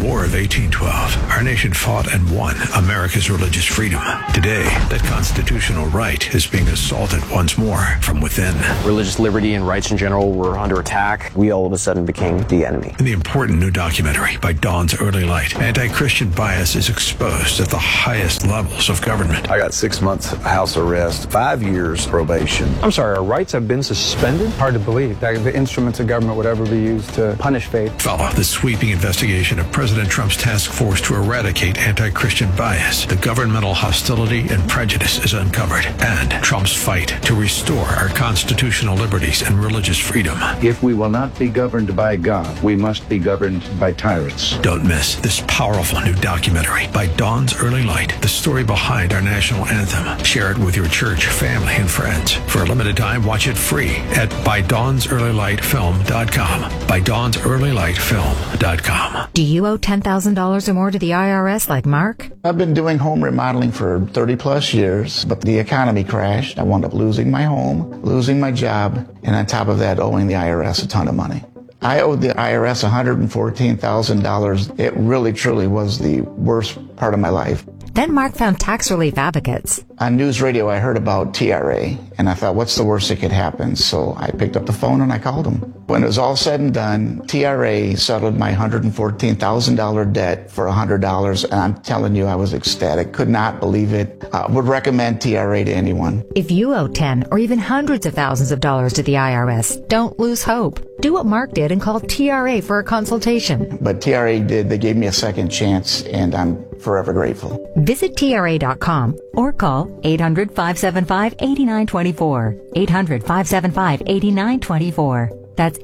War of 1812, our nation fought and won America's religious freedom. Today, that constitutional right is being assaulted once more from within. Religious liberty and rights in general were under attack. We all of a sudden became the enemy. In the important new documentary by Dawn's Early Light, anti-Christian bias is exposed at the highest levels of government. I got 6 months house arrest, 5 years probation. I'm sorry, our rights have been suspended? Hard to believe that the instruments of government would ever be used to punish faith. Follow the sweeping investigation of President Trump's task force to eradicate anti-Christian bias. The governmental hostility and prejudice is uncovered, and Trump's fight to restore our constitutional liberties and religious freedom. If we will not be governed by God, we must be governed by tyrants. Don't miss this powerful new documentary by Dawn's Early Light, the story behind our national anthem. Share it with your church, family, and friends. For a limited time, watch it free at ByDawnsEarlyLightFilm.com. ByDawnsEarlyLightFilm.com. Do you owe $10,000 or more to the IRS like Mark? I've been doing home remodeling for 30 plus years, but the economy crashed. I wound up losing my home, losing my job, and on top of that, owing the IRS a ton of money. I owed the IRS $114,000. It really, truly was the worst part of my life. Then Mark found tax relief advocates. On news radio, I heard about TRA, and I thought, what's the worst that could happen? So I picked up the phone and I called them. When it was all said and done, TRA settled my $114,000 debt for $100, and I'm telling you, I was ecstatic. Could not believe it. Would recommend TRA to anyone. If you owe 10 or even hundreds of thousands of dollars to the IRS, don't lose hope. Do what Mark did and call TRA for a consultation. But TRA did. They gave me a second chance, and I'm forever grateful. Visit TRA.com or call 800-575-8924. 800-575-8924. That's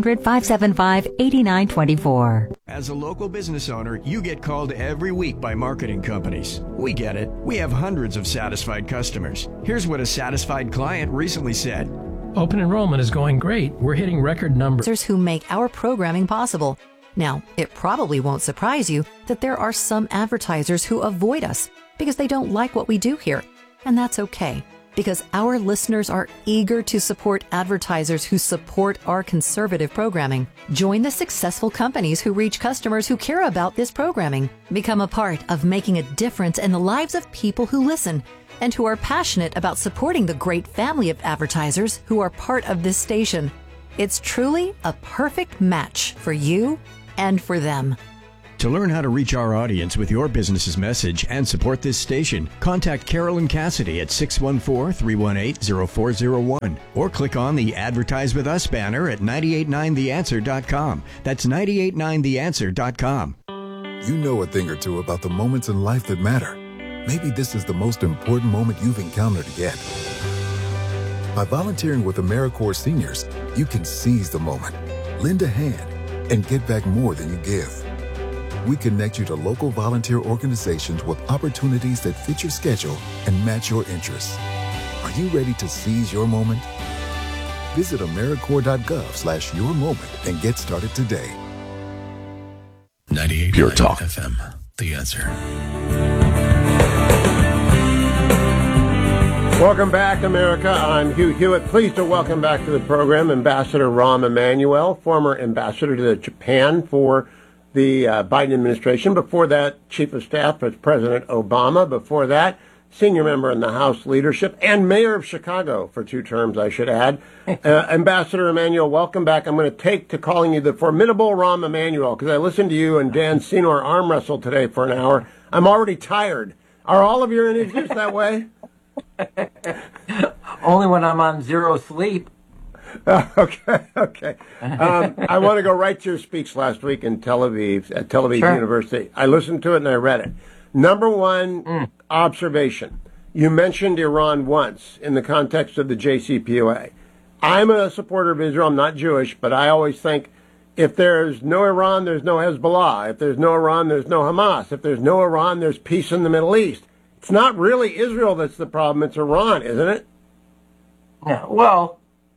800-575-8924. As a local business owner, you get called every week by marketing companies. We get it. We have hundreds of satisfied customers. Here's what a satisfied client recently said. Open enrollment is going great. We're hitting record numbers. Who make our programming possible. Now, it probably won't surprise you that there are some advertisers who avoid us because they don't like what we do here. And that's okay, because our listeners are eager to support advertisers who support our conservative programming. Join the successful companies who reach customers who care about this programming. Become a part of making a difference in the lives of people who listen and who are passionate about supporting the great family of advertisers who are part of this station. It's truly a perfect match for you and for them. To learn how to reach our audience with your business's message and support this station, contact Carolyn Cassidy at 614-318-0401 or click on the Advertise With Us banner at 989theanswer.com. That's 989theanswer.com. You know a thing or two about the moments in life that matter. Maybe this is the most important moment you've encountered yet. By volunteering with AmeriCorps seniors, you can seize the moment, lend a hand, and get back more than you give. We connect you to local volunteer organizations with opportunities that fit your schedule and match your interests. Are you ready to seize your moment? Visit AmeriCorps.gov/your moment and get started today. 98 Pure Talk FM, the answer. Welcome back, America. I'm Hugh Hewitt. Pleased to welcome back to the program Ambassador Rahm Emanuel, former ambassador to Japan for the Biden administration. Before that, Chief of Staff for President Obama. Before that, senior member in the House leadership and mayor of Chicago for 2 terms, I should add. Ambassador Emanuel, welcome back. I'm going to take to calling you the formidable Rahm Emanuel because I listened to you and Dan Senor arm wrestle today for an hour. I'm already tired. Are all of your interviews that way? Only when I'm on zero sleep. Okay. I want to go right to your speech last week in Tel Aviv, at Tel Aviv University. I listened to it and I read it. Number one observation. You mentioned Iran once in the context of the JCPOA. I'm a supporter of Israel. I'm not Jewish, but I always think if there's no Iran, there's no Hezbollah. If there's no Iran, there's no Hamas. If there's no Iran, there's peace in the Middle East. It's not really Israel that's the problem. It's Iran, isn't it? Yeah, well,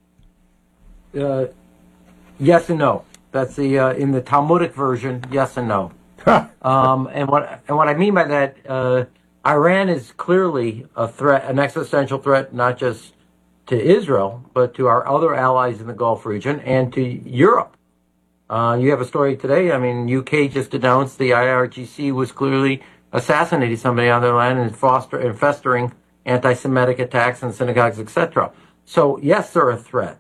yes and no. That's the in the Talmudic version, yes and no. And what I mean by that, Iran is clearly a threat, an existential threat, not just to Israel, but to our other allies in the Gulf region and to Europe. You have a story today. I mean, UK just announced the IRGC was clearly assassinating somebody on their land and festering anti-Semitic attacks in synagogues, etc. So, yes, they're a threat.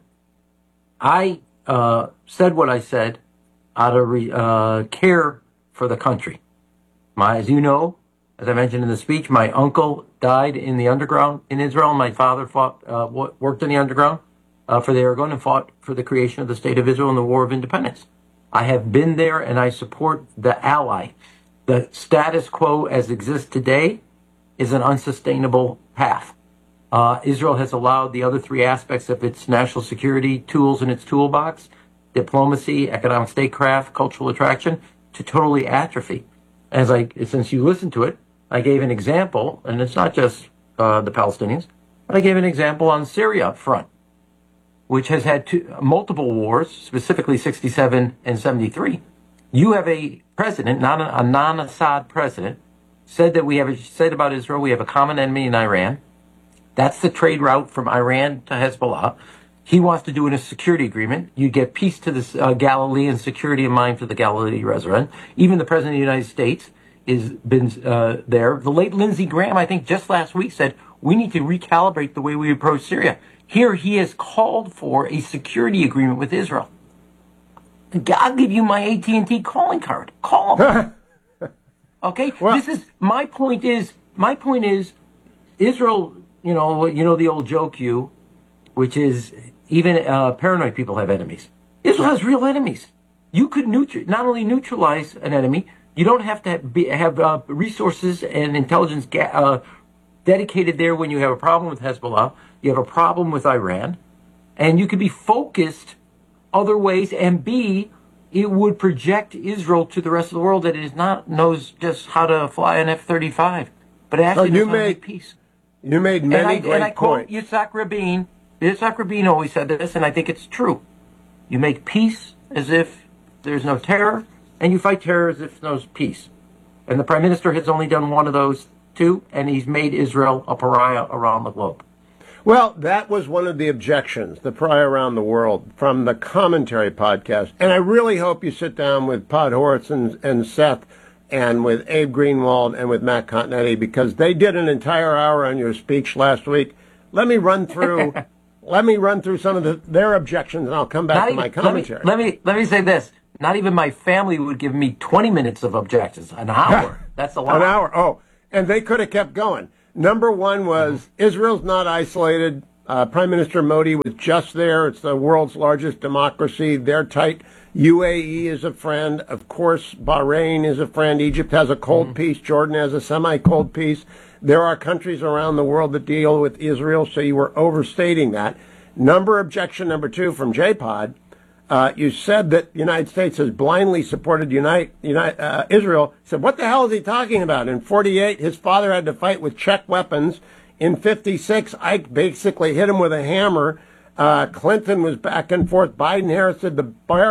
I said what I said out of care for the country. As you know, as I mentioned in the speech, my uncle died in the underground in Israel. My father worked in the underground for the Irgun and fought for the creation of the State of Israel in the War of Independence. I have been there, and I support the ally. The status quo as exists today is an unsustainable path. Israel has allowed the other three aspects of its national security tools in its toolbox, diplomacy, economic statecraft, cultural attraction, to totally atrophy. Since you listened to it, I gave an example, and it's not just the Palestinians, but I gave an example on Syria front, which has had multiple wars, specifically 67 and 73. You have a president, not a non-Assad president, said about Israel, we have a common enemy in Iran. That's the trade route from Iran to Hezbollah. He wants to do in a security agreement. You get peace to the Galilee and security in mind for the Galilee resident. Even the President of the United States has been there. The late Lindsey Graham, I think just last week, said we need to recalibrate the way we approach Syria. Here he has called for a security agreement with Israel. I'll give you my AT&T calling card. Call him. Okay? Well, my point is Israel, you know the old joke, which is even paranoid people have enemies. Israel has real enemies. You could not only neutralize an enemy, you don't have to have resources and intelligence dedicated there when you have a problem with Hezbollah. You have a problem with Iran, and you could be focused other ways, and B, it would project Israel to the rest of the world that it knows just how to fly an F-35, but it actually knows how to make peace. You made many great points. Yitzhak Rabin. Yitzhak Rabin always said this, and I think it's true. You make peace as if there's no terror, and you fight terror as if there's peace. And the Prime Minister has only done one of those two, and he's made Israel a pariah around the globe. Well, that was one of the objections, the pariah around the world, from the Commentary podcast. And I really hope you sit down with Pod Horitz and Seth and with Abe Greenwald and with Matt Continetti, because they did an entire hour on your speech last week. Let me run through some of their objections, and I'll come back to my commentary. Let me say this. Not even my family would give me 20 minutes of objections. An hour. That's a lot. An hour. Oh, and they could have kept going. Number one was Israel's not isolated. Prime Minister Modi was just there. It's the world's largest democracy. They're tight. UAE is a friend. Of course, Bahrain is a friend. Egypt has a cold peace. Jordan has a semi-cold peace. There are countries around the world that deal with Israel, so you were overstating that. Objection number two from JPod. You said that the United States has blindly supported Israel. He said, what the hell is he talking about? In 48, his father had to fight with Czech weapons. In 56, Ike basically hit him with a hammer. Clinton was back and forth. Biden-Harris said the